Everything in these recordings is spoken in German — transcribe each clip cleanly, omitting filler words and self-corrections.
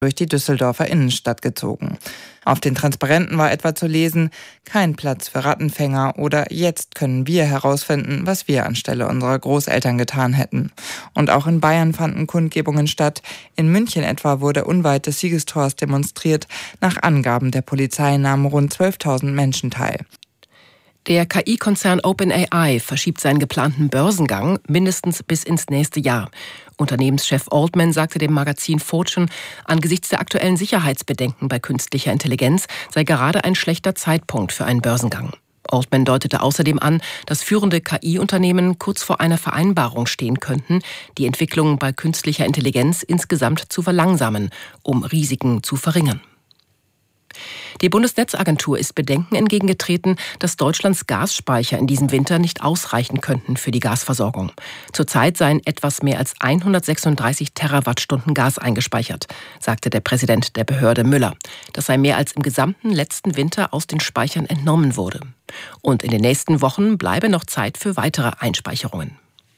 durch die Düsseldorfer Innenstadt gezogen. Auf den Transparenten war etwa zu lesen: Kein Platz für Rattenfänger oder Jetzt können wir herausfinden, was wir anstelle unserer Großeltern getan hätten. Und auch in Bayern fanden Kundgebungen statt. In München etwa wurde unweit des Siegestors demonstriert. Nach Angaben der Polizei nahmen rund 12.000 Menschen teil. Der KI-Konzern OpenAI verschiebt seinen geplanten Börsengang mindestens bis ins nächste Jahr. Unternehmenschef Altman sagte dem Magazin Fortune, angesichts der aktuellen Sicherheitsbedenken bei künstlicher Intelligenz sei gerade ein schlechter Zeitpunkt für einen Börsengang. Altman deutete außerdem an, dass führende KI-Unternehmen kurz vor einer Vereinbarung stehen könnten, die Entwicklung bei künstlicher Intelligenz insgesamt zu verlangsamen, um Risiken zu verringern. Die Bundesnetzagentur ist Bedenken entgegengetreten, dass Deutschlands Gasspeicher in diesem Winter nicht ausreichen könnten für die Gasversorgung. Zurzeit seien etwas mehr als 136 Terawattstunden Gas eingespeichert, sagte der Präsident der Behörde Müller. Das sei mehr als im gesamten letzten Winter aus den Speichern entnommen wurde. Und in den nächsten Wochen bleibe noch Zeit für weitere Einspeicherungen.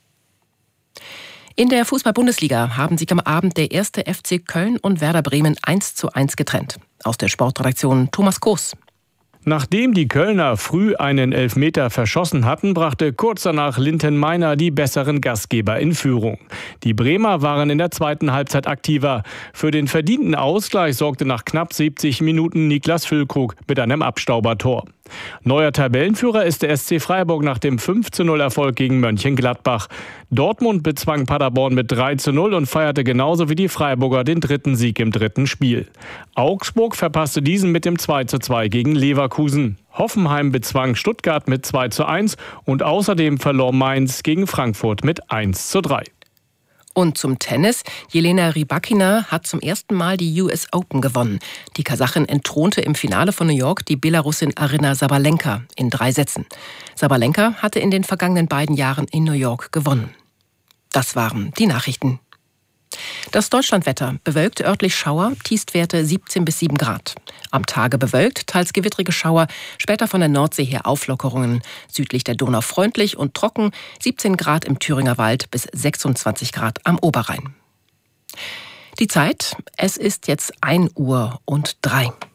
In der Fußball-Bundesliga haben sich am Abend der 1. FC Köln und Werder Bremen 1:1 getrennt. Aus der Sportredaktion Thomas Koos. Nachdem die Kölner früh einen Elfmeter verschossen hatten, brachte kurz danach Linton Meiner die besseren Gastgeber in Führung. Die Bremer waren in der zweiten Halbzeit aktiver. Für den verdienten Ausgleich sorgte nach knapp 70 Minuten Niklas Füllkrug mit einem Abstaubertor. Neuer Tabellenführer ist der SC Freiburg nach dem 5:0-Erfolg gegen Mönchengladbach. Dortmund bezwang Paderborn mit 3:0 und feierte genauso wie die Freiburger den dritten Sieg im dritten Spiel. Augsburg verpasste diesen mit dem 2:2 gegen Leverkusen. Hoffenheim bezwang Stuttgart mit 2:1 und außerdem verlor Mainz gegen Frankfurt mit 1:3. Und zum Tennis. Jelena Rybakina hat zum ersten Mal die US Open gewonnen. Die Kasachin entthronte im Finale von New York die Belarusin Aryna Sabalenka in 3 Sätzen. Sabalenka hatte in den vergangenen beiden Jahren in New York gewonnen. Das waren die Nachrichten. Das Deutschlandwetter: bewölkt, örtlich Schauer, Tiefstwerte 17 bis 7 Grad. Am Tage bewölkt, teils gewittrige Schauer, später von der Nordsee her Auflockerungen. Südlich der Donau freundlich und trocken, 17 Grad im Thüringer Wald bis 26 Grad am Oberrhein. Die Zeit: es ist jetzt 1:03 Uhr.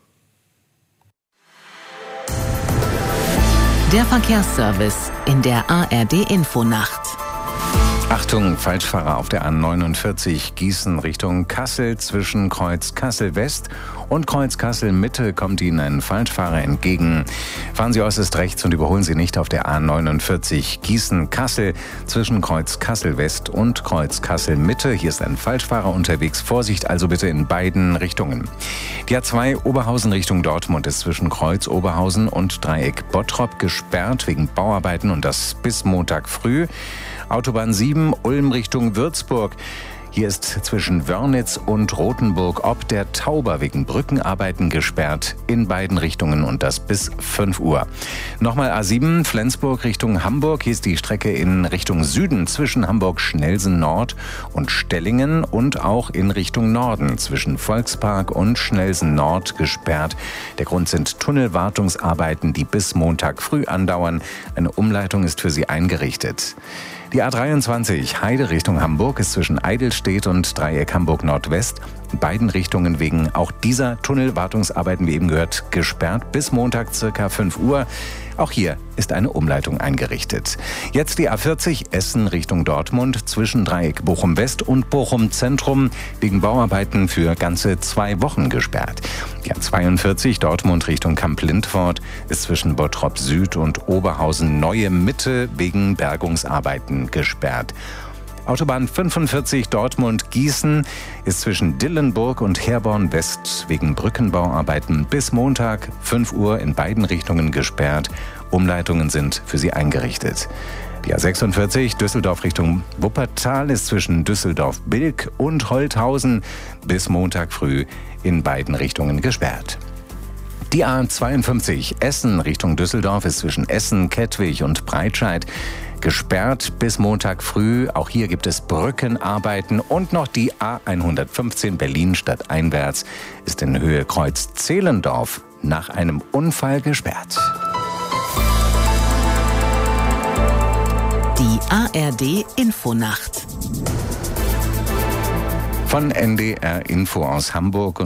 Der Verkehrsservice in der ARD-Infonacht. Achtung, Falschfahrer auf der A49 Gießen Richtung Kassel. Zwischen Kreuz Kassel West und Kreuz Kassel Mitte kommt Ihnen ein Falschfahrer entgegen. Fahren Sie äußerst rechts und überholen Sie nicht auf der A49 Gießen Kassel zwischen Kreuz Kassel West und Kreuz Kassel Mitte. Hier ist ein Falschfahrer unterwegs. Vorsicht also bitte in beiden Richtungen. Die A2 Oberhausen Richtung Dortmund ist zwischen Kreuz Oberhausen und Dreieck Bottrop gesperrt wegen Bauarbeiten und das bis Montag früh. Autobahn 7 Ulm Richtung Würzburg. Hier ist zwischen Wörnitz und Rothenburg ob der Tauber wegen Brückenarbeiten gesperrt in beiden Richtungen und das bis 5 Uhr. Nochmal A7 Flensburg Richtung Hamburg. Hier ist die Strecke in Richtung Süden zwischen Hamburg-Schnelsen Nord und Stellingen und auch in Richtung Norden zwischen Volkspark und Schnelsen Nord gesperrt. Der Grund sind Tunnelwartungsarbeiten, die bis Montag früh andauern. Eine Umleitung ist für sie eingerichtet. Die A23 Heide Richtung Hamburg ist zwischen Eidelstedt und Dreieck Hamburg Nordwest in beiden Richtungen wegen auch dieser Tunnelwartungsarbeiten, wie eben gehört, gesperrt bis Montag ca. 5 Uhr. Auch hier ist eine Umleitung eingerichtet. Jetzt die A40 Essen Richtung Dortmund zwischen Dreieck Bochum West und Bochum Zentrum wegen Bauarbeiten für ganze 2 Wochen gesperrt. Die A42 Dortmund Richtung Kamp-Lindfort ist zwischen Bottrop Süd und Oberhausen Neue Mitte wegen Bergungsarbeiten gesperrt. Autobahn 45 Dortmund-Gießen ist zwischen Dillenburg und Herborn West wegen Brückenbauarbeiten bis Montag 5 Uhr in beiden Richtungen gesperrt. Umleitungen sind für sie eingerichtet. Die A46 Düsseldorf Richtung Wuppertal ist zwischen Düsseldorf-Bilk und Holthausen bis Montag früh in beiden Richtungen gesperrt. Die A52 Essen Richtung Düsseldorf ist zwischen Essen, Kettwig und Breitscheid gesperrt bis Montag früh. Auch hier gibt es Brückenarbeiten. Und noch die A115 Berlin stadteinwärts ist in Höhe Kreuz Zehlendorf nach einem Unfall gesperrt. Die ARD Infonacht. Von NDR Info aus Hamburg.